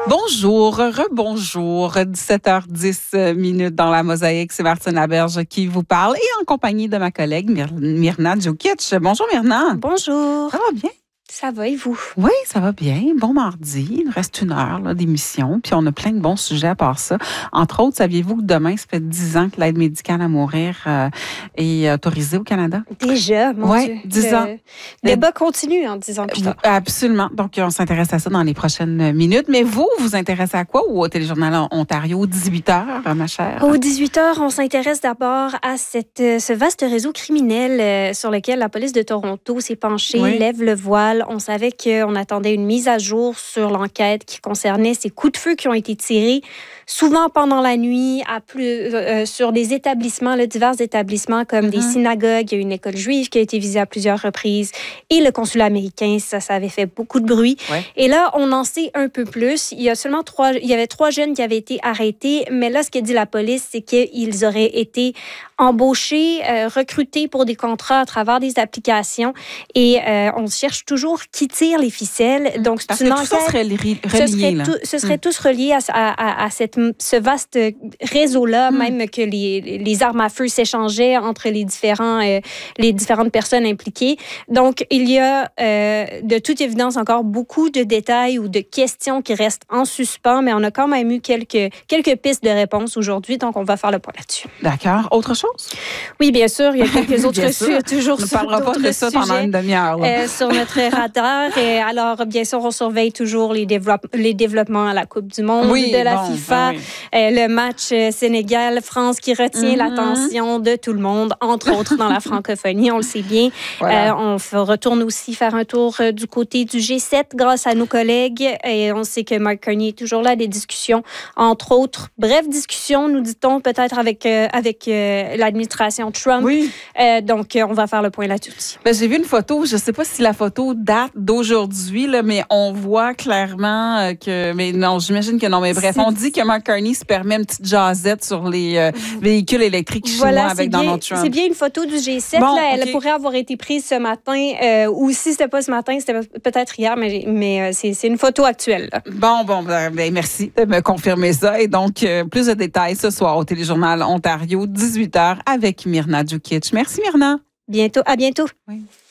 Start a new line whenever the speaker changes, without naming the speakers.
Bonjour, rebonjour, 17h10 minutes dans la mosaïque. C'est Martine Laberge qui vous parle et en compagnie de ma collègue Myrna Djokic. Bonjour Myrna.
Bonjour.
Ça va bien?
Ça va et vous?
Oui, ça va bien. Bon mardi. Il nous reste une heure d'émission. Puis on a plein de bons sujets à part ça. Entre autres, saviez-vous que demain, ça fait 10 ans que l'aide médicale à mourir est autorisée au Canada?
Déjà, mon Dieu.
10 ans.
Le débat continue en 10 ans plus tard.
Absolument. Donc, on s'intéresse à ça dans les prochaines minutes. Mais vous intéressez à quoi au Téléjournal Ontario, 18h, ma chère?
Au 18h, on s'intéresse d'abord à ce vaste réseau criminel sur lequel la police de Toronto s'est penchée, lève le voile. On savait qu'on attendait une mise à jour sur l'enquête qui concernait ces coups de feu qui ont été tirés souvent pendant la nuit sur des établissements, divers établissements comme des synagogues. Il y a une école juive qui a été visée à plusieurs reprises et le consulat américain, ça avait fait beaucoup de bruit. Et là, on en sait un peu plus. Il y avait 3 jeunes qui avaient été arrêtés, mais là, ce que dit la police, c'est qu'ils auraient été embauchés, recrutés pour des contrats à travers des applications et on cherche toujours qui tire les ficelles. Donc,
parce que tout ça serait relié.
Ce serait tous reliés à ce vaste réseau-là, même que les armes à feu s'échangeaient entre les différentes personnes impliquées. Donc, il y a de toute évidence encore beaucoup de détails ou de questions qui restent en suspens, mais on a quand même eu quelques pistes de réponse aujourd'hui, donc on va faire le point là-dessus.
D'accord. Autre chose?
Oui, bien sûr. Il y a quelques autres sujets. Toujours
on ne parlera pas de ça pendant une demi-heure.
Sur notre radar. Et alors, bien sûr, on surveille toujours les développements à la Coupe du Monde de la FIFA. Le match Sénégal-France qui retient l'attention de tout le monde, entre autres dans la francophonie, on le sait bien. On retourne aussi faire un tour du côté du G7 grâce à nos collègues. Et on sait que Mark Carney est toujours là, des discussions, entre autres. Bref, discussions, nous dit-on, peut-être avec l'administration Trump. Donc, on va faire le point là-dessus.
J'ai vu une photo, je ne sais pas si la photo date d'aujourd'hui, mais on voit clairement que... Mais non, j'imagine que non, mais bref, on dit que Mark Carney se permet une petite jasette sur les véhicules électriques chinois avec Donald Trump.
C'est bien une photo du G7. Elle pourrait avoir été prise ce matin, ou si c'était pas ce matin, c'était peut-être hier, mais c'est une photo actuelle. Là.
Merci de me confirmer ça. Et donc, plus de détails ce soir au Téléjournal Ontario, 18h, avec Myrna Djokic. Merci, Myrna.
À bientôt.
Oui.